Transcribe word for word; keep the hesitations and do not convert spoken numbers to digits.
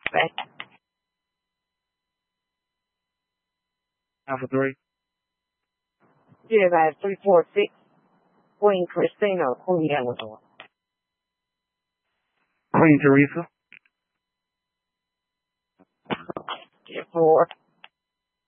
Alpha three. Yeah, guys, three four six. Queen Christina or Queen Eleanor. Queen Teresa. Yeah, four.